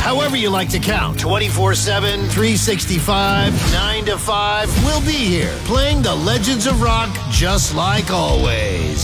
however you like to count. 24/7, 365, 9 to 5. We'll be here playing the legends of rock just like always.